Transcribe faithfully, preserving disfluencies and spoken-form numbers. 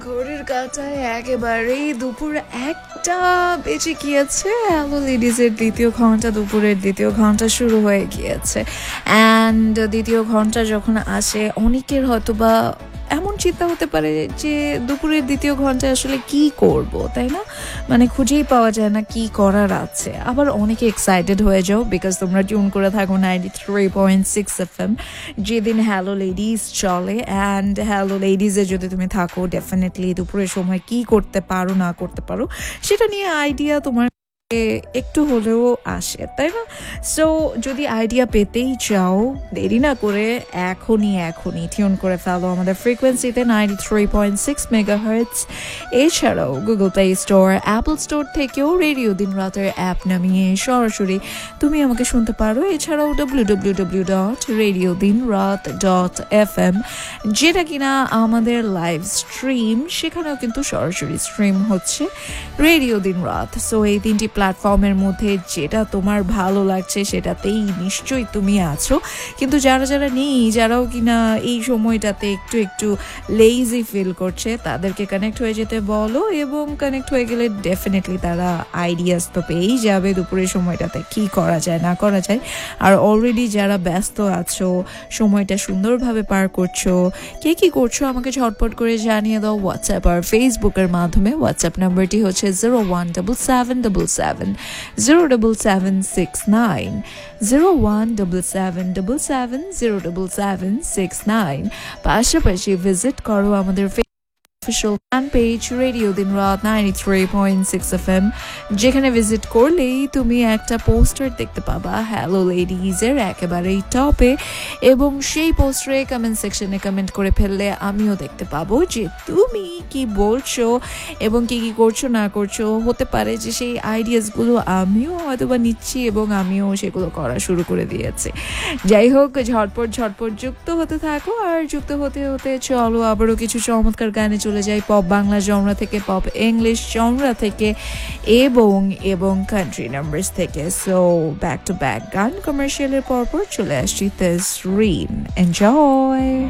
ঘড়ির কাঁটায় একেবারেই দুপুর একটা বেজে গিয়েছে। হ্যালো লেডিজের দ্বিতীয় ঘন্টা, দুপুরের দ্বিতীয় ঘন্টা শুরু হয়ে গিয়েছে। অ্যান্ড দ্বিতীয় ঘন্টা যখন আসে, অনেকের হয়তো বা এমন চিন্তা হতে পারে যে দুপুরের দ্বিতীয় ঘন্টায় আসলে কি করব, তাই না? মানে খুঁজেই পাওয়া যায় না কি করার আছে। আবার অনেকে এক্সাইটেড হয়ে যাও বিকজ তোমরা টিউন করে থাকো ninety three point six F M, যেদিন হ্যালো লেডিস চলে। অ্যান্ড হ্যালো লেডিজে যদি তুমি থাকো, ডেফিনেটলি দুপুরের সময় কি করতে পারো না করতে পারো সেটা নিয়ে আইডিয়া তোমার একটু হলেও আসে, তাই না? সো যদি আইডিয়া পেতেই চাও, দেরি না করে এখনই এখনই টিউন করে ফেলো আমাদের ফ্রিকোয়েন্সিতে ninety three point six mega hertz. এছাড়াও Google play store, Apple store থেকেও রেডিও দিন রাতের অ্যাপ নামিয়ে সরাসরি তুমি আমাকে শুনতে পারো। এছাড়াও W W W dot radio দিন রাত ডট এফ এম, যেটা কিনা আমাদের লাইভ স্ট্রিম, সেখানেও কিন্তু সরাসরি স্ট্রিম হচ্ছে রেডিও দিন রাত। সো এই তিনটি প্ল্যাটফর্মের মধ্যে যেটা তোমার ভালো লাগছে সেটাতেই নিশ্চয়ই তুমি আছো। কিন্তু যারা যারা নেই, যারাও কিনা এই সময়টাতে একটু একটু লেইজি ফিল করছে, তাদেরকে কানেক্ট হয়ে যেতে বলো। এবং কানেক্ট হয়ে গেলে ডেফিনেটলি তারা আইডিয়াস তো পেয়েই যাবে দুপুরের সময়টাতে কি করা যায় না করা যায়। আর অলরেডি যারা ব্যস্ত আছো, সময়টা সুন্দরভাবে পার করছো, কে কি করছো আমাকে ঝটপট করে জানিয়ে দাও হোয়াটসঅ্যাপ আর ফেসবুকের মাধ্যমে। হোয়াটসঅ্যাপ নাম্বারটি হচ্ছে zero one double seven double seven zero double seven six nine, zero one double seven double seven zero double seven six nine. পাশাপাশি ভিজিট করো আমাদের অফিসিয়াল ফ্যান পেজ রেডিও দিন রাত ninety three point six F M, যেখানে visit করলেই তুমি একটা poster দেখতে পাবা হ্যালো লেডিজের একেবারেই টপে। এবং সেই পোস্টারে কমেন্ট সেকশনে কমেন্ট করে ফেললে আমিও দেখতে পাবো যে তুমি কি বলছো এবং কি কি করছো না করছো। হতে পারে যে সেই আইডিয়াসগুলো আমিও হয়তো বা নিচ্ছি এবং আমিও সেগুলো করা শুরু করে দিয়েছি। যাই হোক, ঝটপট ঝটপট যুক্ত হতে থাকো। আর যুক্ত হতে হতে চলো আবারও কিছু চমৎকার গানে চলে যাই, পপ বাংলা জনরা থেকে, পপ ইংলিশ জনরা থেকে, এবং এবং কান্ট্রি নাম্বারস থেকে। সো ব্যাক টু ব্যাক গান কমার্শিয়ালের পরপর চলে আসছি তেজ রিন। এনজয়।